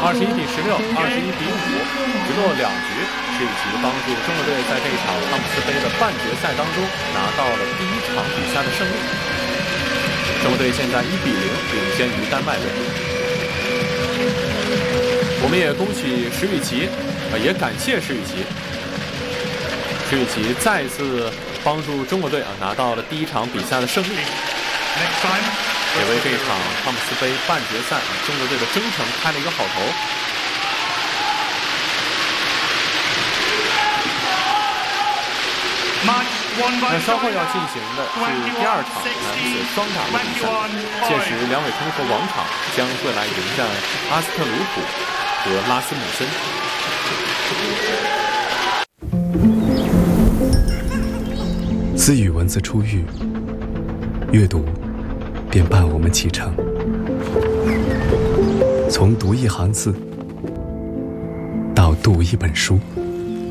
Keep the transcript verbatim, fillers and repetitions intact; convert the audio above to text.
二十一比十六，二十一比五，直落两局，史雨奇帮助中国队在这一场汤姆斯杯的半决赛当中拿到了第一场比赛的胜利。中国队现在一比零领先于丹麦队。我们也恭喜史雨奇，呃，也感谢史雨奇。史雨奇再一次帮助中国队啊拿到了第一场比赛的胜利，也为这一场汤姆斯杯半决赛啊中国队的征程开了一个好头。那稍后要进行的是第二场男子双打的比赛，届时两位通和王昶将会来迎战阿斯特鲁普和拉斯姆森。 自语文字初遇，阅读便伴我们启程。从读一行字到读一本书。